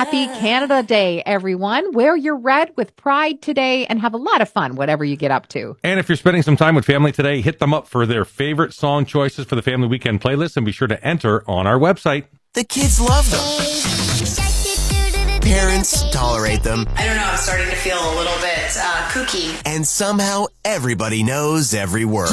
Happy Canada Day, everyone. Wear your red with pride today and have a lot of fun, whatever you get up to. And if you're spending some time with family today, hit them up for their favorite song choices for the Family Weekend playlist and be sure to enter on our website. The kids love them. Parents tolerate them. I don't know, I'm starting to feel a little bit kooky. And somehow everybody knows every word.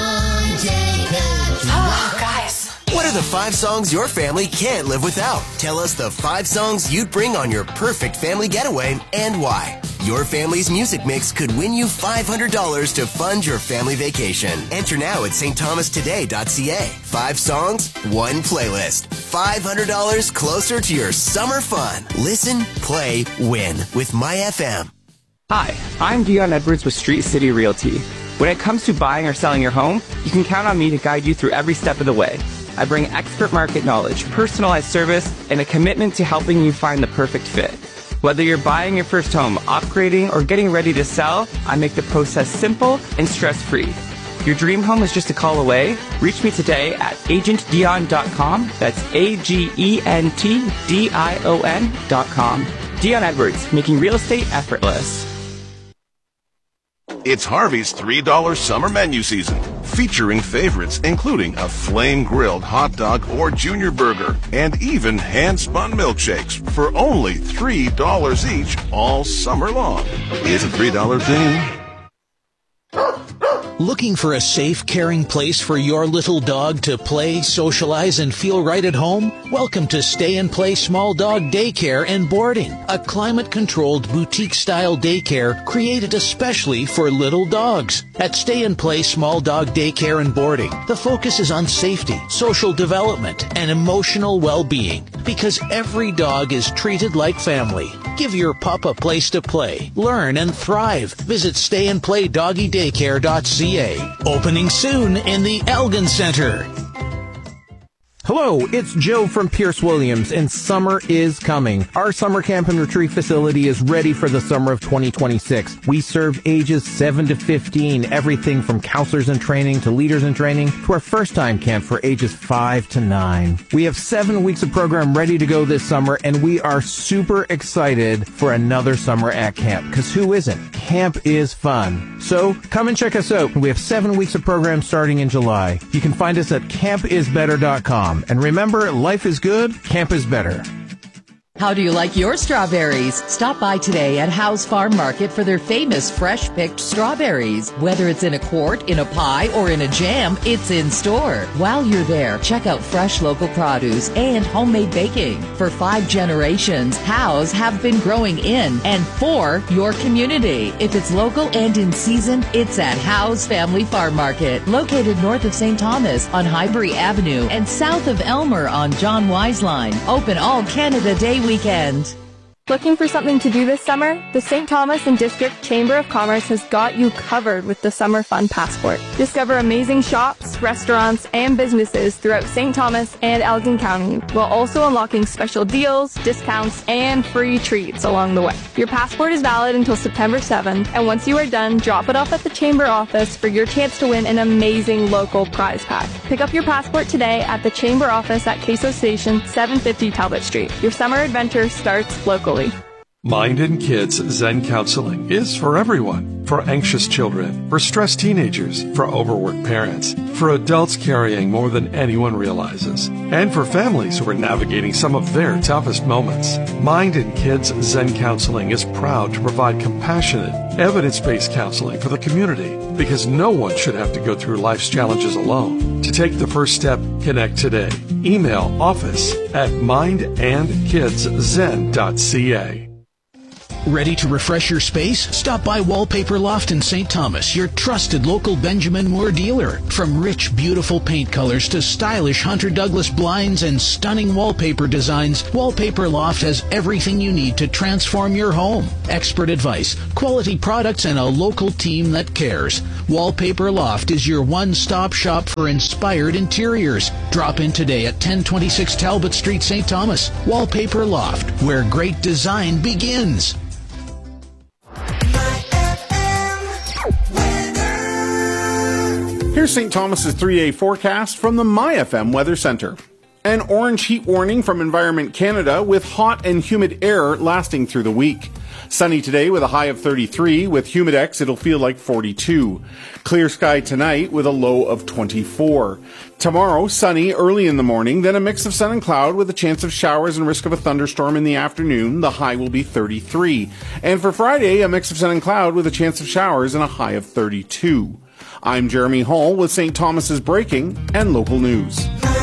Oh, guys. What are the 5 songs your family can't live without? Tell us the 5 songs you'd bring on your perfect family getaway and why. Your family's music mix could win you $500 to fund your family vacation. Enter now at stthomastoday.ca. 5 songs, 1 playlist. $500 closer to your summer fun. Listen, play, win with MyFM. Hi, I'm Dion Edwards with Street City Realty. When it comes to buying or selling your home, you can count on me to guide you through every step of the way. I bring expert market knowledge, personalized service, and a commitment to helping you find the perfect fit. Whether you're buying your first home, upgrading, or getting ready to sell, I make the process simple and stress-free. Your dream home is just a call away. Reach me today at agentdion.com. That's AGENTDION.com. Dion Edwards, making real estate effortless. It's Harvey's $3 summer menu season, featuring favorites including a flame-grilled hot dog or junior burger, and even hand-spun milkshakes for only $3 each all summer long. Is a $3 thing? Looking for a safe, caring place for your little dog to play, socialize, and feel right at home? Welcome to Stay and Play Small Dog Daycare and Boarding, a climate-controlled boutique-style daycare created especially for little dogs. At Stay and Play Small Dog Daycare and Boarding, the focus is on safety, social development, and emotional well-being, because every dog is treated like family. Give your pup a place to play, learn, and thrive. Visit stayandplaydoggyDaycare.ca. Opening soon in the Elgin Center. Hello, it's Joe from Pierce Williams, and summer is coming. Our summer camp and retreat facility is ready for the summer of 2026. We serve ages 7 to 15, everything from counselors in training to leaders in training to our first-time camp for ages 5 to 9. We have 7 weeks of program ready to go this summer, and we are super excited for another summer at camp, because who isn't? Camp is fun. So come and check us out. We have 7 weeks of program starting in July. You can find us at campisbetter.com. And remember, life is good, camp is better. How do you like your strawberries? Stop by today at Howe's Farm Market for their famous fresh-picked strawberries. Whether it's in a quart, in a pie, or in a jam, it's in store. While you're there, check out fresh local produce and homemade baking. For 5 generations, Howe's have been growing in and for your community. If it's local and in season, it's at Howe's Family Farm Market, located north of St. Thomas on Highbury Avenue and south of Elmer on John Wise Line. Open all Canada Day weekend. Looking for something to do this summer? The St. Thomas and District Chamber of Commerce has got you covered with the Summer Fun Passport. Discover amazing shops, restaurants, and businesses throughout St. Thomas and Elgin County, while also unlocking special deals, discounts, and free treats along the way. Your passport is valid until September 7th, and once you are done, drop it off at the Chamber office for your chance to win an amazing local prize pack. Pick up your passport today at the Chamber office at Queso Station, 750 Talbot Street. Your summer adventure starts locally. Mind and Kids Zen Counseling is for everyone. For anxious children, for stressed teenagers, for overworked parents, for adults carrying more than anyone realizes, and for families who are navigating some of their toughest moments. Mind and Kids Zen Counseling is proud to provide compassionate, evidence-based counseling for the community, because no one should have to go through life's challenges alone. To take the first step, connect today. Email office@mindandkidszen.ca. Ready to refresh your space? Stop by Wallpaper Loft in St. Thomas, your trusted local Benjamin Moore dealer. From rich, beautiful paint colors to stylish Hunter Douglas blinds and stunning wallpaper designs, Wallpaper Loft has everything you need to transform your home. Expert advice, quality products, and a local team that cares. Wallpaper Loft is your one-stop shop for inspired interiors. Drop in today at 1026 Talbot Street, St. Thomas. Wallpaper Loft, where great design begins. Here's St. Thomas's 3-day forecast from the MyFM Weather Center. An orange heat warning from Environment Canada with hot and humid air lasting through the week. Sunny today with a high of 33. With Humidex, it'll feel like 42. Clear sky tonight with a low of 24. Tomorrow, sunny early in the morning, then a mix of sun and cloud with a chance of showers and risk of a thunderstorm in the afternoon. The high will be 33. And for Friday, a mix of sun and cloud with a chance of showers and a high of 32. I'm Jeremy Hall with St. Thomas's Breaking and Local News.